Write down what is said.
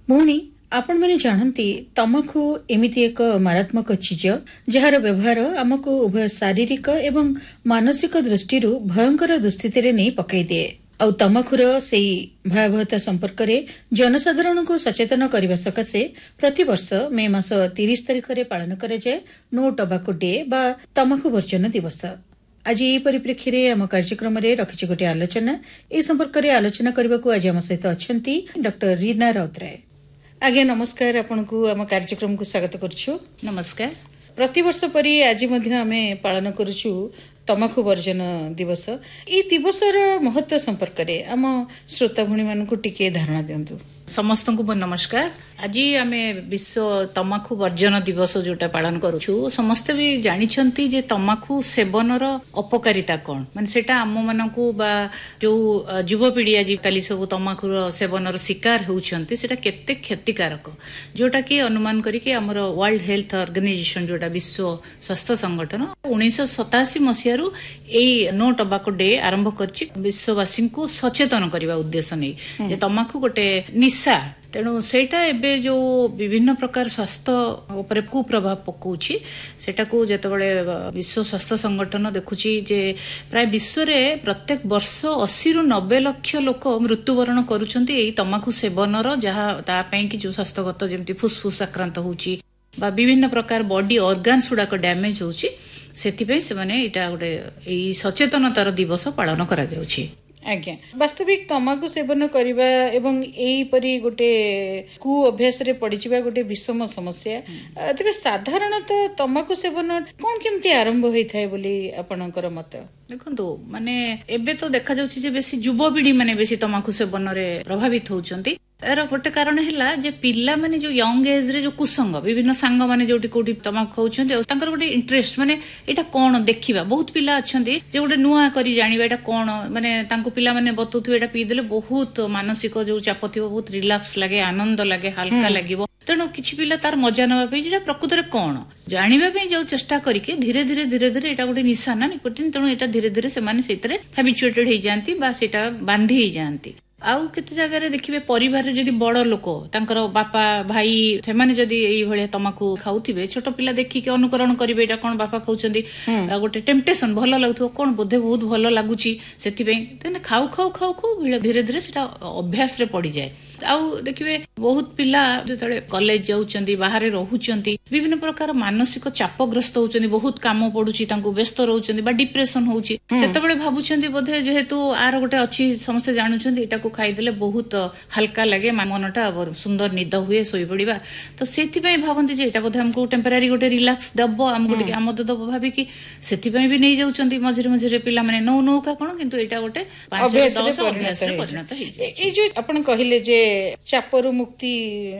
भौणी आपण मैंने जानती तमाखु एमिति एक मारात्मक चीज जार व्यवहार आमको उभय शारीरिक एवं मानसिक दृष्टि भयंकर दुस्थिति रे नहीं पकई दिए आउ तमाखुर से भयावहता संपर्क रे जनसाधारण को सचेतन करने सकाशे प्रतिवर्ष मे मास 30 तारिख रे पालन करे जाए नो टोबाको डे बा तमाखु वर्जन दिवस। आज यही परिप्रेक्षी रे आम कार्यक्रम रे रखिछि गोटे आलोचना ए संपर्क रे आलोचना करबा को आज आम सहित अछंती डॉक्टर रीना राउतराय। आज्ञा नमस्कार, आपनको आम कार्यक्रम को स्वागत करछु। नमस्कार। प्रतिवर्ष परी आज मध्य आमे पालन करूछु तमाखु वर्जन दिवस। ई दिवसर महत्व संपर्क रे आम श्रोता भणी मानकु टिके धारणा दियंतु। समस्त को नमस्कार। आज आमे विश्व तमाखु वर्जन दिवस जोटा पालन करूछु। समस्त भी जानिछंती जे तमाखु सेवनर अपकारिता कोन, माने सेटा आम मानकु बा जो युवपीढ़ी आज काली सब तमाखुर सेवनर शिकार होउछंती सेटा केते क्षतिकारक, जोटा कि अनुमान करी कि हमर वर्ल्ड हेल्थ ऑर्गेनाइजेशन जोटा विश्व स्वास्थ्य संगठन 1987 मसिया नो टोबाको डे आरंभ करछि विश्ववासी को सचेतन करबा उद्देश्य नै जे तमाखु गोटे निशा। तेणु सेटा एबे जो विभिन्न प्रकार स्वास्थ्य ऊपर कुप्रभाव पकाउछि सेटा को जेतबळे विश्व स्वास्थ्य संगठन देखुछि जे प्राय विश्व रे प्रत्येक वर्ष 80 रु 90 लाख लोक मृत्युवरण करूछंती एई तमाखु सेवनर, जहा ता पई कि जो स्वास्थ्यगत जेमति फुसफुस आक्रांत होउछि बा विभिन्न प्रकार बॉडी ऑर्गन्स गुडा डैमेज होउछि, सेथिपे से माने इटा गोटे एई सचेतनतार दिवस पालन करा जाउछि। आज्ञा वास्तविक तमाकु सेवन करिबा एवं एई परी गोटे कु अभ्यास रे पडिचिबा गोटे विषम समस्या। तबे साधारणतः तमाकु सेवन कोन केमती आरंभ होई थाए बोली आपनकर मत? देखंतु माने एबे तो देखा जाउछि जे बेसी युवपीढ़ी माने बेसी तमाकु सेवन रे प्रभावित होउचंती। एरा गोटे कारण हैला जे पिल्ला माने जो यंग एज रे जो कुसंग विभिन्न सांग माने जोटी कोटी तमाकु खाउछंती तांकर गोटे इंटरेस्ट माने एटा कोन देखिबा। बहुत पिल्ला अछंती जे गोटे नुआ करी जानिबा एटा कोन, माने तांको पिल्ला माने बतुथु एटा पी देले बहुत मानसिक जो चाप थिबो बहुत रिलैक्स लागे, आनंद लागे, हल्का लागिबो। तेणु किछि पिल्ला तार मजा नबा पे जेटा प्रकृତରେ कोन जानिबा पे जो चेष्टा करिके धीरे धीरे धीरे धीरे एटा गोटे निशा ना निकोटिन। तेणु एटा धीरे धीरे से माने सेतरे हैबिचुएटेड हो जांती बा सेटा बांधी हो जांती। आउ केते जगह रे देखिबे परिवार रे जदी बड़ लोक तांकर बापा भाई से माने जदी एई भले तमाकु खाउथिबे, छोट पिला देखि के अनुकरण करिवे एटा कोन बापा खाउचंदी, गोटे टेम्पटेशन भलो लागथो कोन बोधे बहुत भलो लागुची, सेति पे तने खाउ खाउ खाउ खाउ धीरे धीरे सेटा अभ्यास रे पड़ी जाए। आउ देखिबे बहुत पिला जेतले कॉलेज जाउचंदी, बाहर रहउचंती, विभिन्न प्रकार मानसिक चापग्रस्त होउचंदी, बहुत काम पडुची, तांको व्यस्त रहउचंदी बा डिप्रेशन होउची। सेतबेले भाबुचंदी बोधे जेहेतु आर गोटे अछि समस्या जानुचंदी एटा को खाइ देले बहुत हल्का लागे, मनटा सुंदर निद हुए, सोई पड़िबा। तो सेति पई भाबंती जे एटा बोधे हमको टेम्पररी गोटे रिलैक्स दबो, हमको टिके आमोद दबो भाबी कि सेति पई भी नै जाउचंदी मझिरे मझिरे पिला माने नौ नौ का कोन, किंतु एटा गोटे 5 10 अभ्यास रे परिणत हे। ए जो आपण कहिले जे चापरु मुक्ति